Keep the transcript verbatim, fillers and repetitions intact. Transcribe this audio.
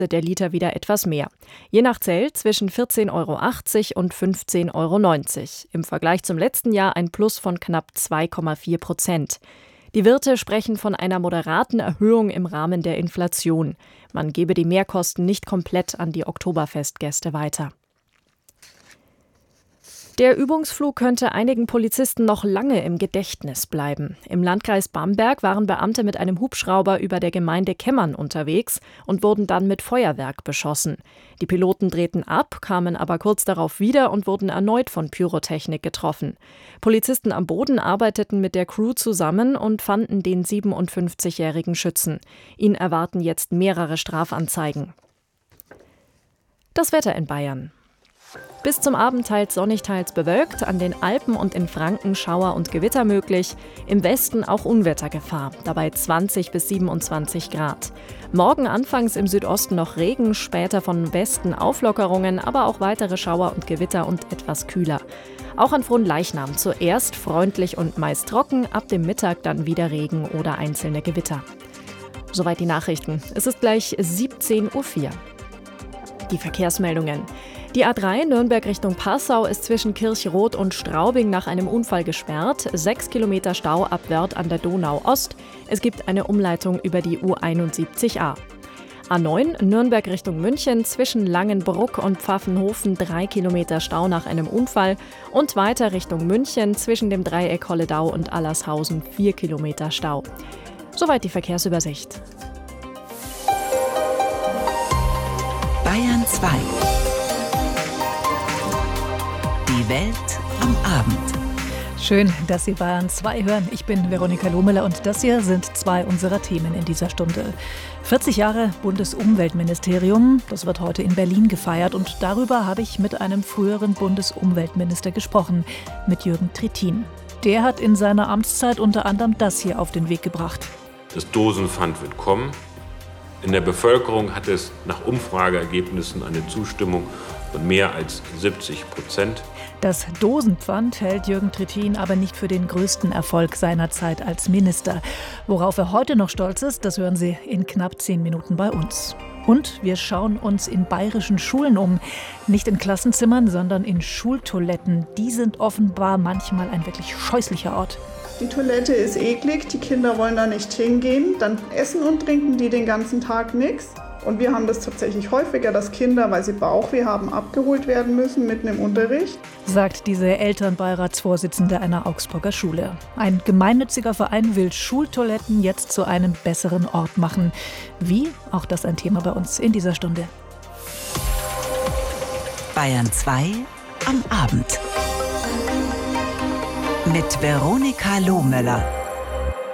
der Liter wieder etwas mehr. Je nach Zelt zwischen vierzehn Euro achtzig und fünfzehn Euro neunzig. Im Vergleich zum letzten Jahr ein Plus von knapp zwei Komma vier Prozent. Die Wirte sprechen von einer moderaten Erhöhung im Rahmen der Inflation. Man gebe die Mehrkosten nicht komplett an die Oktoberfestgäste weiter. Der Übungsflug könnte einigen Polizisten noch lange im Gedächtnis bleiben. Im Landkreis Bamberg waren Beamte mit einem Hubschrauber über der Gemeinde Kemmern unterwegs und wurden dann mit Feuerwerk beschossen. Die Piloten drehten ab, kamen aber kurz darauf wieder und wurden erneut von Pyrotechnik getroffen. Polizisten am Boden arbeiteten mit der Crew zusammen und fanden den siebenundfünfzigjährigen Schützen. Ihn erwarten jetzt mehrere Strafanzeigen. Das Wetter in Bayern. Bis zum Abend teils sonnig, teils bewölkt, an den Alpen und in Franken Schauer und Gewitter möglich, im Westen auch Unwettergefahr, dabei zwanzig bis siebenundzwanzig Grad. Morgen anfangs im Südosten noch Regen, später von Westen Auflockerungen, aber auch weitere Schauer und Gewitter und etwas kühler. Auch an Fronleichnam zuerst freundlich und meist trocken, ab dem Mittag dann wieder Regen oder einzelne Gewitter. Soweit die Nachrichten. Es ist gleich siebzehn Uhr vier. Die Verkehrsmeldungen. Die A drei Nürnberg Richtung Passau ist zwischen Kirchroth und Straubing nach einem Unfall gesperrt. Sechs Kilometer Stau ab Wörth an der Donau Ost. Es gibt eine Umleitung über die U einundsiebzig A. A neun Nürnberg Richtung München zwischen Langenbruck und Pfaffenhofen drei Kilometer Stau nach einem Unfall und weiter Richtung München zwischen dem Dreieck Holledau und Allershausen vier Kilometer Stau. Soweit die Verkehrsübersicht. Bayern zwei. Die Welt am Abend. Schön, dass Sie Bayern zwei hören. Ich bin Veronika Lohmüller und das hier sind zwei unserer Themen in dieser Stunde. vierzig Jahre Bundesumweltministerium, das wird heute in Berlin gefeiert und darüber habe ich mit einem früheren Bundesumweltminister gesprochen, mit Jürgen Trittin. Der hat in seiner Amtszeit unter anderem das hier auf den Weg gebracht. Das Dosenpfand wird kommen. In der Bevölkerung hat es nach Umfrageergebnissen eine Zustimmung von mehr als siebzig Prozent. Das Dosenpfand hält Jürgen Trittin aber nicht für den größten Erfolg seiner Zeit als Minister. Worauf er heute noch stolz ist, das hören Sie in knapp zehn Minuten bei uns. Und wir schauen uns in bayerischen Schulen um. Nicht in Klassenzimmern, sondern in Schultoiletten. Die sind offenbar manchmal ein wirklich scheußlicher Ort. Die Toilette ist eklig, die Kinder wollen da nicht hingehen. Dann essen und trinken die den ganzen Tag nichts. Und wir haben das tatsächlich häufiger, dass Kinder, weil sie Bauchweh haben, abgeholt werden müssen mitten im Unterricht. Sagt diese Elternbeiratsvorsitzende einer Augsburger Schule. Ein gemeinnütziger Verein will Schultoiletten jetzt zu einem besseren Ort machen. Wie? Auch das ein Thema bei uns in dieser Stunde. Bayern zwei am Abend. Mit Veronika Lohmüller.